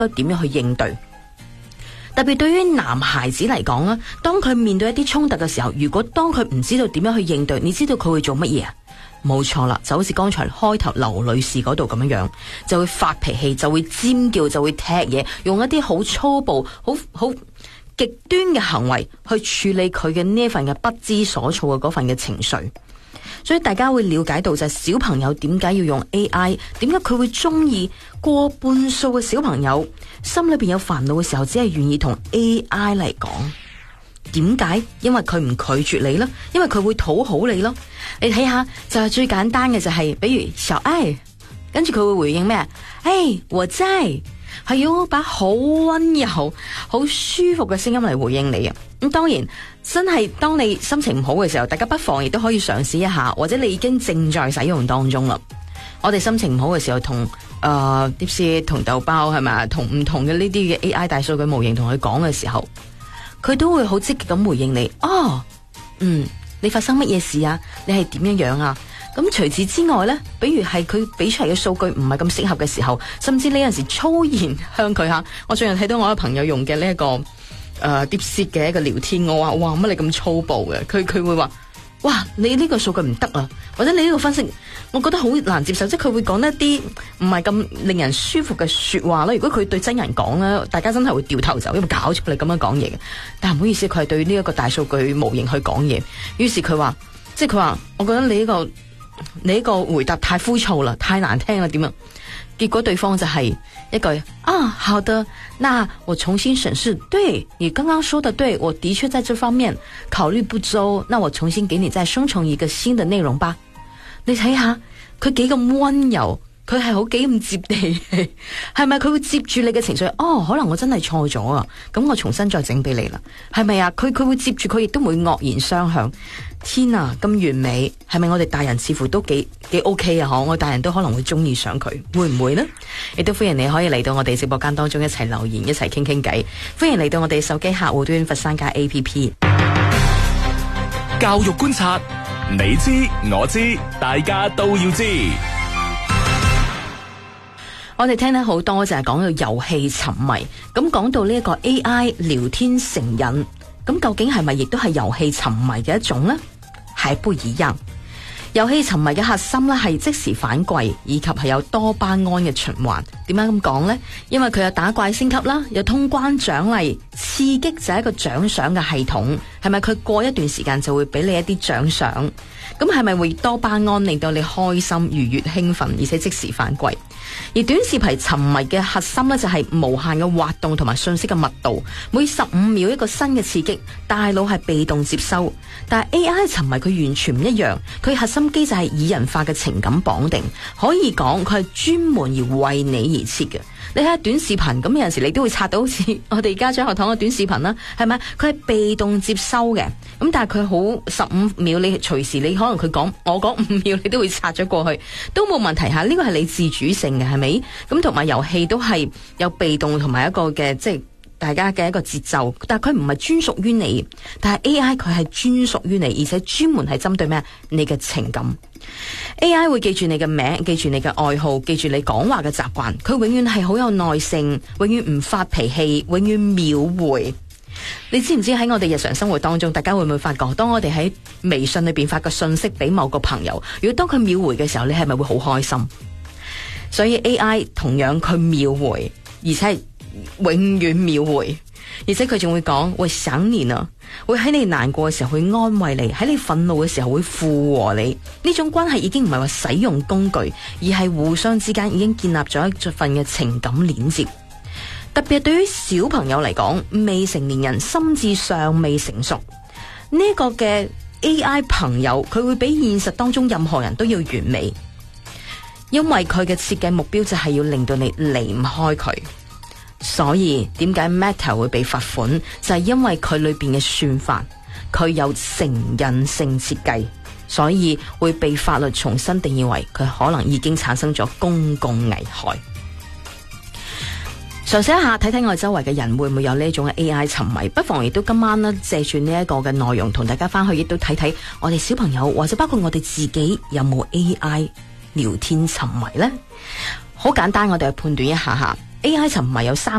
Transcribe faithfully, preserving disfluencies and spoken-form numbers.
點樣去應對。特別對於男孩子嚟講啦，當佢面對一啲衝突嘅時候，如果當佢唔知道點樣去應對，你知道佢會做乜嘢啊？冇錯啦，就好似剛才開頭劉女士嗰度咁樣樣，就會發脾氣，就會尖叫，就會踢嘢，用一啲好粗暴、好好極端嘅行為去處理佢嘅呢一份嘅不知所措嘅嗰份嘅情緒。所以大家會了解到就係小朋友點解要用 A I， 點解佢會中意，過半數嘅小朋友心裏邊有煩惱嘅時候，只係願意同 A I 嚟講。點解？因為佢唔拒絕你咯，因為佢會討好你咯。你睇下就係最簡單嘅就係、是，比如小愛，跟住佢會回應咩？誒，我在，係用一把好溫柔、好舒服嘅聲音嚟回應你啊。咁當然真係當你心情唔好嘅時候，大家不妨亦都可以嘗試一下，或者你已經正在使用當中啦。我哋心情唔好嘅時候，同誒啲士同豆包係咪，同唔同嘅呢啲嘅 A I 大數據模型同佢講嘅時候，佢都會好積極咁回應你。哦，嗯，你發生乜嘢事啊？你係點樣樣啊？咁除此之外呢，比如係佢俾出嚟嘅數據唔係咁適合嘅時候，甚至你有陣時粗言向佢吓。我最近睇到我一個朋友用嘅呢一個誒 DeepSeek 嘅一個聊天，我話哇乜你咁粗暴嘅？佢佢會話哇你呢個數據唔得啊，或者你呢個分析我覺得好難接受，即係佢會講一啲唔係咁令人舒服嘅說話啦。如果佢對真人講咧，大家真係會掉頭走，因為搞出嚟咁樣講嘢嘅。但係唔好意思，佢係對呢一個大數據模型去講嘢，於是佢話即係佢話我覺得你呢個你呢個回答太枯燥啦，太難聽啦，點啊？結果對方就係一句啊，好的，那我重新審視，對你剛剛說的對，我的確在這方面考慮不周，那我重新給你再生成一個新的內容吧。你睇下佢幾咁溫柔，佢係好幾咁接地氣，係咪佢會接住你嘅情緒？哦，可能我真係錯咗啊，咁我重新再整俾你啦，係咪啊？佢佢會接住，佢亦都會惡言相向。天啊，咁完美，係咪我哋大人似乎都幾幾 OK 啊？嗬，我大人都可能會中意上佢，會唔會呢？亦都歡迎你可以嚟到我哋直播間當中一齊留言，一齊傾傾偈。歡迎嚟到我哋手機客戶端佛山家 A P P。 教育觀察，你知我知，大家都要知。 我哋聽得好多就係講到遊戲沉迷，咁講到呢一個 A I 聊天成癮，咁究竟係咪亦都係遊戲沉迷嘅一種呢？係不一樣。遊戲沉迷嘅核心咧係即時反饋，以及係有多巴胺嘅循環。點解咁講呢？因為佢有打怪升級啦，有通關獎勵，刺激就係一個獎賞嘅系統。係咪佢過一段時間就會俾你一啲獎賞？咁係咪會多巴胺令到你開心、愉悅、興奮，而且即時反饋？而短視頻沉迷嘅核心咧就係無限嘅滑動同埋信息嘅密度，每十五秒一個新嘅刺激，大腦係被動接收。但係 A I 沉迷佢完全唔一樣，佢核心機制係擬人化嘅情感綁定，可以講佢係專門而為你而設嘅。你睇下短視頻，咁有陣時你都會刷到好似我哋家長學堂嘅短視頻啦，係咪？佢係被動接收嘅，咁但係佢好十五秒，你隨時你可能佢講我講五秒，你都會刷咗過去，都冇問題吓。呢個係你自主性嘅，係咪？咁同埋遊戲都係有被動同埋一個嘅，即係大家嘅一個節奏，但係佢唔係專屬於你，但係 A I 佢係專屬於你，而且專門係針對咩？你嘅情感。A I 會記住你嘅名，記住你嘅愛好，記住你講話嘅習慣，佢永遠係好有耐性，永遠唔發脾氣，永遠秒回。你知唔知喺我哋日常生活當中，大家會唔會發覺，當我哋喺微信裏邊發個信息俾某個朋友，如果當佢秒回嘅時候，你係咪會好開心？所以 A I 同樣佢秒回，而且係永遠秒回，而且佢仲會講會想你啊，會喺你難過嘅時候會安慰你，喺你憤怒嘅時候會附和你。呢種關係已經唔係話使用工具，而係互相之間已經建立咗一份嘅情感鏈接。特別對於小朋友嚟講，未成年人心智尚未成熟，呢個嘅 A I 朋友佢會比現實當中任何人都要完美，因為佢嘅設計目標就係要令到你離唔開佢。所以點解 Meta 會被罰款，就係因為佢裏邊嘅算法佢有成癮性設計，所以會被法律重新定義為佢可能已經產生咗公共危害。嘗試一下睇睇我哋周圍嘅人會唔會有呢一種嘅 A I 沉迷，不妨亦都今晚呢借住呢一個嘅內容同大家翻去亦都睇睇我哋小朋友或者包括我哋自己有冇 A I 聊天沉迷呢？好簡單，我哋去判斷一下下。 A I 就唔係有三